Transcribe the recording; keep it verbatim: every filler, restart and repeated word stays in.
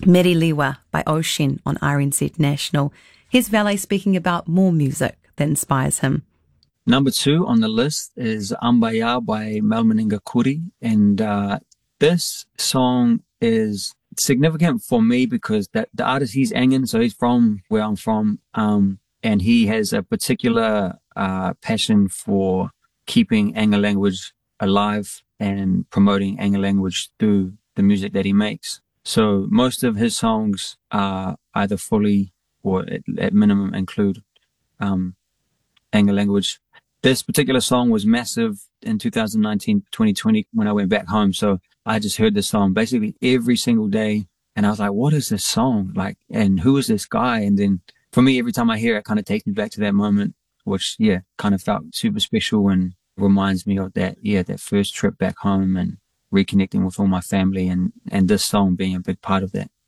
Meri Liwa by Ocean on R N Z National. Here's Valet speaking about more music that inspires him. Number two on the list is Ambaya by Malmaninga Kuri. And uh, this song is significant for me because that the artist, he's Angan, so he's from where I'm from. Um, and he has a particular uh, passion for keeping Anga language alive and promoting Anga language through the music that he makes. So most of his songs are either fully or at, at minimum include um, Anga language. This particular song was massive in two thousand nineteen, twenty twenty when I went back home. So I just heard this song basically every single day. And I was like, what is this song? Like, and who is this guy? And then for me, every time I hear it, it kind of takes me back to that moment, which, yeah, kind of felt super special and reminds me of that, yeah, that first trip back home and reconnecting with all my family and, and this song being a big part of that.